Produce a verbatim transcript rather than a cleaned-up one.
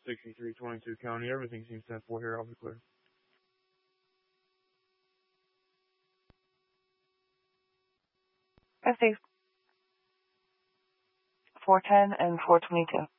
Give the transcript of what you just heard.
sixty-three twenty-two County. Everything seems ten four here. I'll be clear. I see. four ten and four twenty-two.